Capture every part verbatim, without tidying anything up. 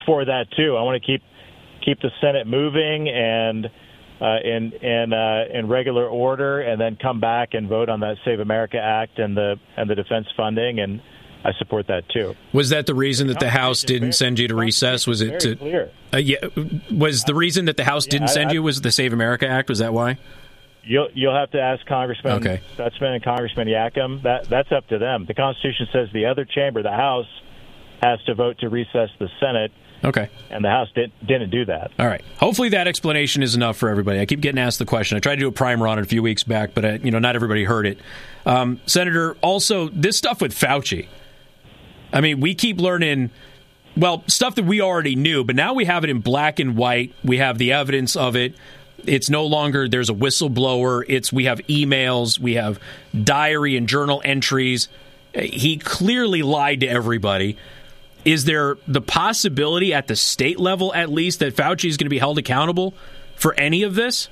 for that too. I want to keep keep the Senate moving and uh, in in uh, in regular order, and then come back and vote on that Save America Act and the and the defense funding, and I support that too. Was that the reason that the House didn't send you to recess? Was it to? Clear. Uh, yeah. Was the reason that the House Yeah, didn't I, send I, you was the Save America Act? Was that why? You'll you'll have to ask Congressman okay. Stutzman and Congressman Yakum. That that's up to them. The Constitution says the other chamber, the House, has to vote to recess the Senate. Okay. And the House did, didn't do that. All right. Hopefully that explanation is enough for everybody. I keep getting asked the question. I tried to do a primer on it a few weeks back, but uh, you know, not everybody heard it. Um, Senator, also this stuff with Fauci. I mean, we keep learning, well, stuff that we already knew, but now we have it in black and white. We have the evidence of it. It's no longer there's a whistleblower. It's we have emails. We have diary and journal entries. He clearly lied to everybody. Is there the possibility at the state level, at least, that Fauci is going to be held accountable for any of this?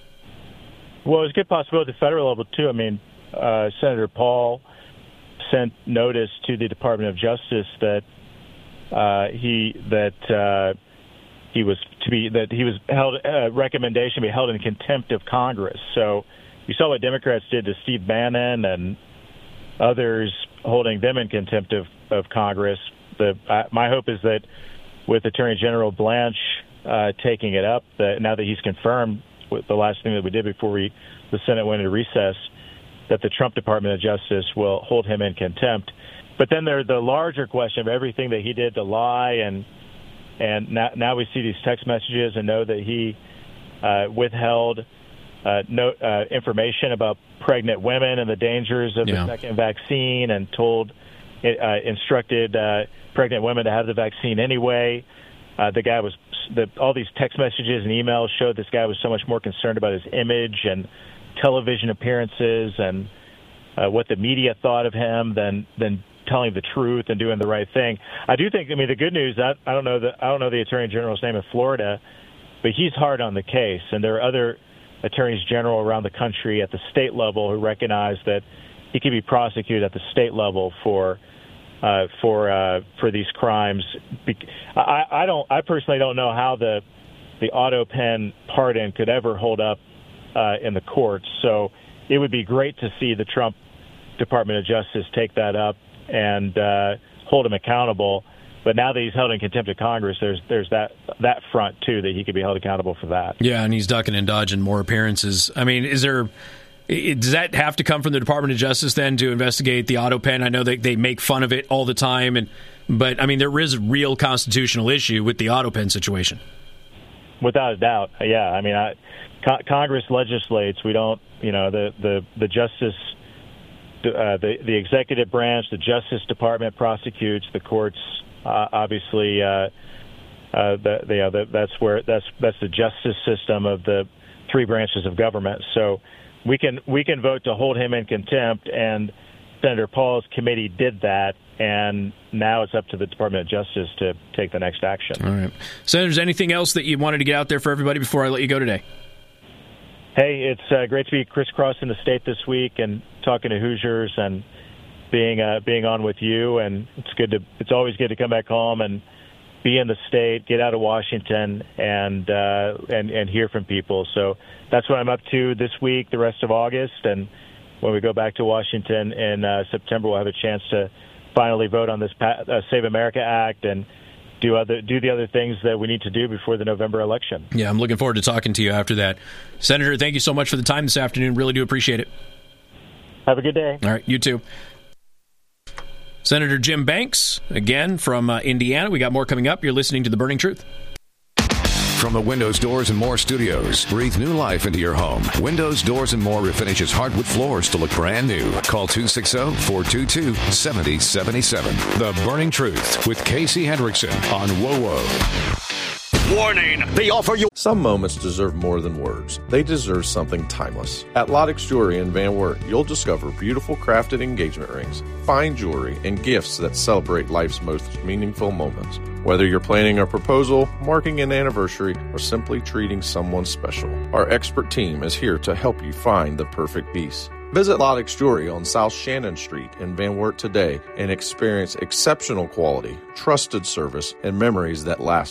Well, it's a good possibility at the federal level, too. I mean, uh, Senator Paul sent notice to the Department of Justice that uh, he that uh, he was to be that he was held uh, recommendation be held in contempt of Congress. So you saw what Democrats did to Steve Bannon and others, holding them in contempt of, of Congress. The, uh, my hope is that with Attorney General Blanche uh, taking it up, that now that he's confirmed with the last thing that we did before we the Senate went into recess, that the Trump Department of Justice will hold him in contempt. But then there's the larger question of everything that he did to lie, and and now, now we see these text messages and know that he uh, withheld uh, no, uh, information about pregnant women and the dangers of yeah. the second vaccine, and told uh, instructed uh, pregnant women to have the vaccine anyway. Uh, the guy was the, all these text messages and emails showed this guy was so much more concerned about his image and television appearances and uh, what the media thought of him than than telling the truth and doing the right thing. I do think. I mean, the good news. I, I don't know the I don't know the Attorney General's name in Florida, but he's hard on the case, and there are other attorneys general around the country at the state level who recognize that he can be prosecuted at the state level for. Uh, for uh, for these crimes, I, I don't. I personally don't know how the the auto pen pardon could ever hold up uh, in the courts. So it would be great to see the Trump Department of Justice take that up and uh, hold him accountable. But now that he's held in contempt of Congress, there's there's that that front too that he could be held accountable for that. Yeah, and he's ducking and dodging more appearances. I mean, is there? Does that have to come from the Department of Justice then to investigate the auto pen? I know that they make fun of it all the time, and but I mean there is a real constitutional issue with the auto pen situation. Without a doubt, yeah. I mean, I, co- Congress legislates. We don't, you know, the the the justice, uh, the the executive branch, the Justice Department prosecutes. The courts, uh, obviously, uh, uh, the, the, uh, the, that's where that's that's the justice system of the three branches of government. So. We can we can vote to hold him in contempt, and Senator Paul's committee did that, and now it's up to the Department of Justice to take the next action. All right. Senators, anything else that you wanted to get out there for everybody before I let you go today? Hey, it's uh, great to be crisscrossing the state this week and talking to Hoosiers and being uh, being on with you, and it's good to it's always good to come back home and be in the state, get out of Washington, and uh, and and hear from people. So that's what I'm up to this week, the rest of August, and when we go back to Washington in uh, September, we'll have a chance to finally vote on this pa- uh, Save America Act and do other do the other things that we need to do before the November election. Yeah, I'm looking forward to talking to you after that. Senator, thank you so much for the time this afternoon. Really do appreciate it. Have a good day. All right, you too. Senator Jim Banks, again, from uh, Indiana. We got more coming up. You're listening to The Burning Truth. From the Windows, Doors, and More studios, breathe new life into your home. Windows, Doors, and More refinishes hardwood floors to look brand new. Call two six zero, four two two, seven zero seven seven. The Burning Truth with Casey Hendrickson on W O W. Warning, they offer you... Some moments deserve more than words. They deserve something timeless. At Lottix Jewelry in Van Wert, you'll discover beautiful crafted engagement rings, fine jewelry, and gifts that celebrate life's most meaningful moments. Whether you're planning a proposal, marking an anniversary, or simply treating someone special, our expert team is here to help you find the perfect piece. Visit Lottix Jewelry on South Shannon Street in Van Wert today and experience exceptional quality, trusted service, and memories that last